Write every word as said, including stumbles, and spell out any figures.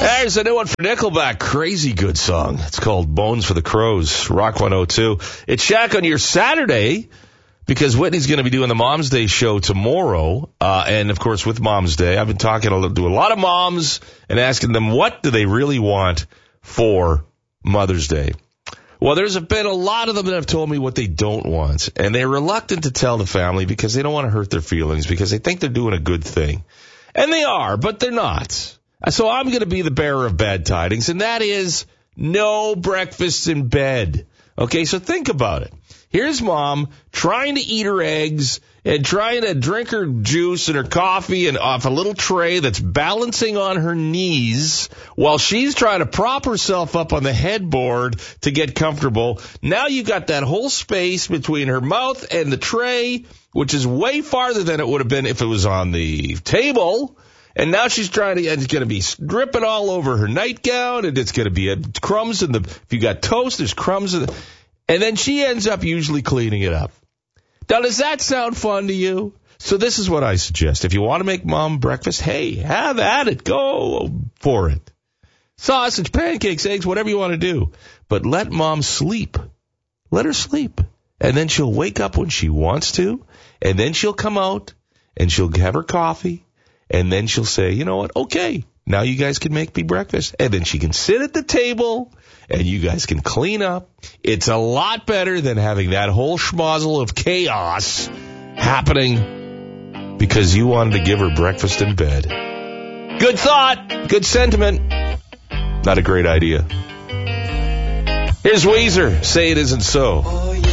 There's a new one for Nickelback. Crazy good song. It's called Bones for the Crows. Rock one oh two. It's Shaq on your Saturday because Whitney's going to be doing the Mom's Day show tomorrow. Uh, and, of course, with Mom's Day, I've been talking to a lot of moms and asking them what do they really want for Mother's Day. Well, there's been a lot of them that have told me what they don't want. And they're reluctant to tell the family because they don't want to hurt their feelings because they think they're doing a good thing. And they are, but they're not. So I'm going to be the bearer of bad tidings, and that is no breakfast in bed. Okay, so think about it. Here's Mom trying to eat her eggs and trying to drink her juice and her coffee and off a little tray that's balancing on her knees while she's trying to prop herself up on the headboard to get comfortable. Now you got that whole space between her mouth and the tray, which is way farther than it would have been if it was on the table. And now she's trying to, and it's going to be dripping all over her nightgown, and it's going to be a, crumbs in the, if you got toast, there's crumbs in the, and then she ends up usually cleaning it up. Now, does that sound fun to you? So this is what I suggest. If you want to make Mom breakfast, hey, have at it. Go for it. Sausage, pancakes, eggs, whatever you want to do. But let Mom sleep. Let her sleep. And then she'll wake up when she wants to, and then she'll come out, and she'll have her coffee. And then she'll say, you know what, okay, now you guys can make me breakfast. And then she can sit at the table, and you guys can clean up. It's a lot better than having that whole schmozzle of chaos happening because you wanted to give her breakfast in bed. Good thought, good sentiment. Not a great idea. Here's Weezer, Say It Isn't So.